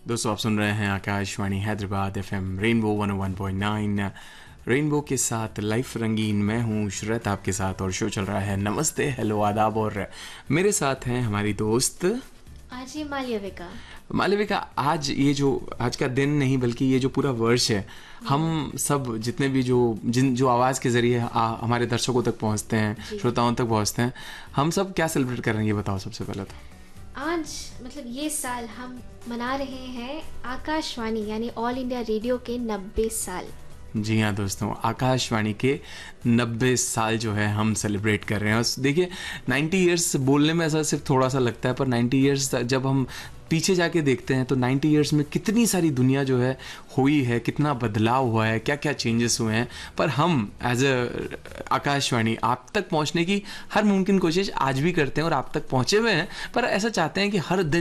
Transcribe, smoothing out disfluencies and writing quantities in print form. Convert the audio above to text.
दोस्तों आप सुन रहे हैं Akashvani Hyderabad FM rainbow 101.9 rainbow के साथ लाइफ रंगीन। मैं हूँ शरत आपके साथ और शो चल रहा है नमस्ते हेलो आदाब। और मेरे साथ हैं हमारी दोस्त आज ये मालविका। मालविका, आज का दिन नहीं बल्कि ये जो पूरा वर्ष है, हम सब जितने भी जो आवाज़ के जरिए हमारे दर्शकों तक पहुँचते हैं, श्रोताओं तक पहुँचते हैं, हम सब क्या सेलिब्रेट कर रहे हैं ये बताओ सबसे पहले तो। आज मतलब ये साल हम मना रहे हैं आकाशवाणी यानी ऑल इंडिया रेडियो के 90 साल। जी हाँ दोस्तों, आकाशवाणी के 90 साल जो है हम सेलिब्रेट कर रहे हैं। और देखिए 90 इयर्स बोलने में ऐसा सिर्फ थोड़ा सा लगता है, पर 90 इयर्स जब हम पीछे जाके देखते हैं तो 90 इयर्स में कितनी सारी दुनिया जो है हुई है, कितना बदलाव हुआ है, क्या क्या चेंजेस हुए हैं। पर हम एज अ आकाशवाणी आप तक पहुंचने की हर मुमकिन कोशिश आज भी करते हैं और आप तक पहुंचे हुए हैं। पर ऐसा चाहते हैं कि हर दिन